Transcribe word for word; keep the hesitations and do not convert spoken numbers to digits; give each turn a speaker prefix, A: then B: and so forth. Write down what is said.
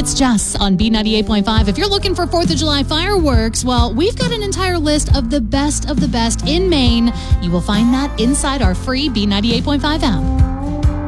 A: it's Jess on B ninety-eight point five. If you're looking for fourth of July fireworks, well, we've got an entire list of the best of the best in Maine. You will find that inside our free B ninety-eight point five app.